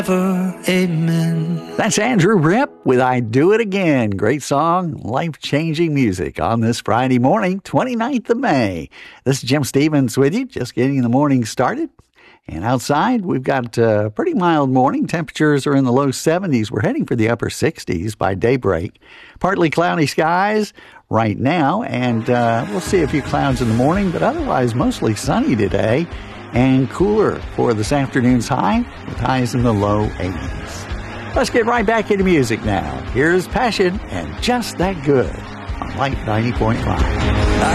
Amen. That's Andrew Ripp with I Do It Again. Great song, life-changing music on this Friday morning, 29th of May. This is Jim Stevens with you, just getting the morning started. And outside, we've got a pretty mild morning. Temperatures are in the low 70s. We're heading for the upper 60s by daybreak. Partly cloudy skies right now, and we'll see a few clouds in the morning, but otherwise mostly sunny today. And cooler for this afternoon's high, with highs in the low 80s. Let's get right back into music now. Here's Passion and Just That Good on Life 90.5.